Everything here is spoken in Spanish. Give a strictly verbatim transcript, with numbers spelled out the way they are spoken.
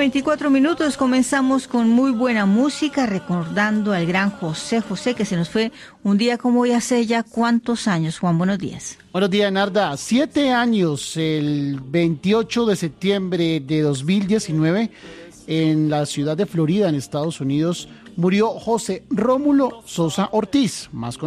veinticuatro minutos, comenzamos con muy buena música, recordando al gran José José, que se nos fue un día como hoy hace ya cuántos años. Juan, buenos días. Buenos días, Narda. Siete años, el veintiocho de septiembre de dos mil diecinueve, en la ciudad de Florida, en Estados Unidos, murió José Rómulo Sosa Ortiz, más conocido